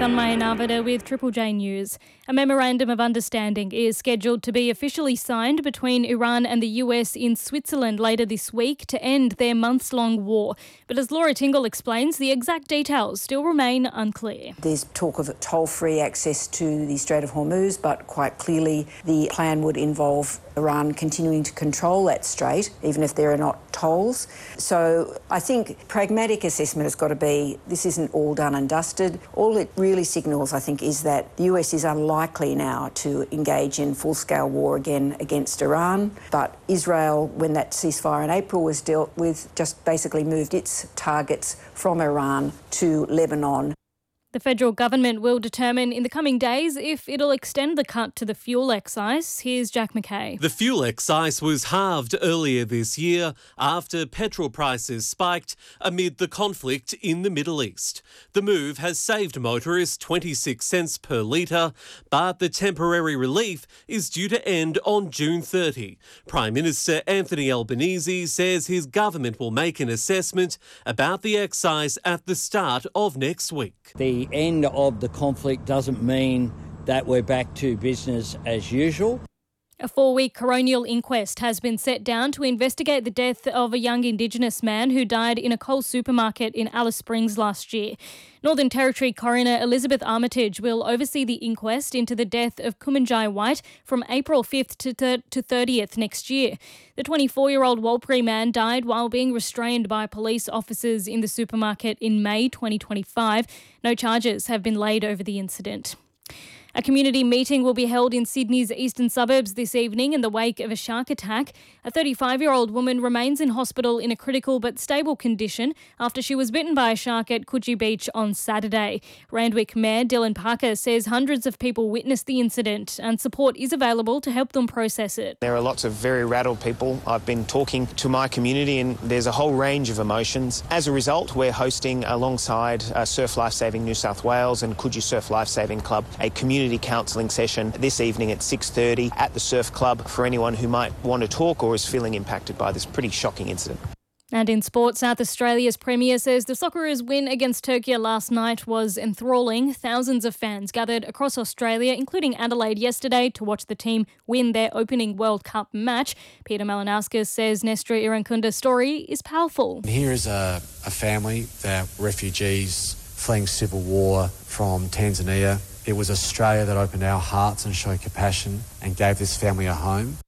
Tanmay Navada with Triple J News. A memorandum of understanding is scheduled to be officially signed between Iran and the US in Switzerland later this week to end their months-long war. But as Laura Tingle explains, the exact details still remain unclear. There's talk of toll-free access to the Strait of Hormuz, but quite clearly the plan would involve Iran continuing to control that strait, even if there are not tolls. So I think pragmatic assessment has got to be this isn't all done and dusted. All it really signals, I think, is that the US is unlikely now to engage in full-scale war again against Iran. But Israel, when that ceasefire in April was dealt with, just basically moved its targets from Iran to Lebanon. The federal government will determine in the coming days if it'll extend the cut to the fuel excise. Here's Jack McKay. The fuel excise was halved earlier this year after petrol prices spiked amid the conflict in the Middle East. The move has saved motorists 26 cents per litre, but the temporary relief is due to end on June 30. Prime Minister Anthony Albanese says his government will make an assessment about the excise at the start of next week. The end of the conflict doesn't mean that we're back to business as usual. A 4-week coronial inquest has been set down to investigate the death of a young Indigenous man who died in a Coles supermarket in Alice Springs last year. Northern Territory Coroner Elizabeth Armitage will oversee the inquest into the death of Kumanjai White from April 5th to 30th next year. The 24-year-old Warlpiri man died while being restrained by police officers in the supermarket in May 2025. No charges have been laid over the incident. A community meeting will be held in Sydney's eastern suburbs this evening in the wake of a shark attack. A 35-year-old woman remains in hospital in a critical but stable condition after she was bitten by a shark at Coogee Beach on Saturday. Randwick Mayor Dylan Parker says hundreds of people witnessed the incident and support is available to help them process it. There are lots of very rattled people. I've been talking to my community and there's a whole range of emotions. As a result, we're hosting alongside Surf Lifesaving New South Wales and Coogee Surf Lifesaving Club a community counselling session this evening at 6:30 at the Surf Club for anyone who might want to talk or is feeling impacted by this pretty shocking incident. And in sport, South Australia's Premier says the Socceroos' win against Turkey last night was enthralling. Thousands of fans gathered across Australia, including Adelaide yesterday, to watch the team win their opening World Cup match. Peter Malinauskas says Nestor Irankunda's story is powerful. Here is a family that refugees fleeing civil war from Tanzania. It was Australia that opened our hearts and showed compassion and gave this family a home.